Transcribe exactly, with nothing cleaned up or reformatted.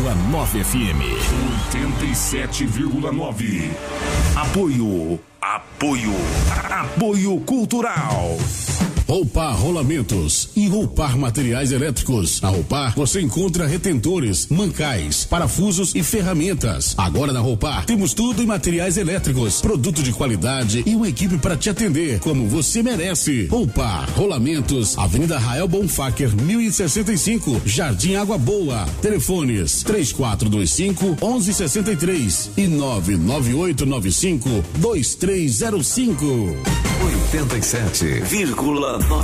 vírgula nove F M. oitenta e sete vírgula nove. Apoio. Apoio. Apoio Cultural. Roupar Rolamentos e Roupar Materiais Elétricos. Na Roupar você encontra retentores, mancais, parafusos e ferramentas. Agora na Roupar temos tudo em materiais elétricos, produto de qualidade e uma equipe para te atender como você merece. Roupar Rolamentos, Avenida Rael Bonfacker, mil e sessenta e cinco, Jardim Água Boa. Telefones três quatro dois cinco, onze sessenta e três e nove nove oito nove cinco, dois três zero cinco. oitenta e sete vírgula nove